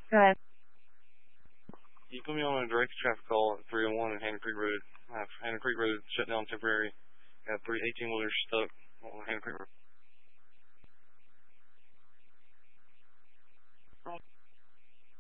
Go ahead. You put me on a direct traffic call at 301 in Hannah Creek Road. Hannah Creek Road shut down temporary. Got 3 18-wheelers stuck on Hannah Creek Road.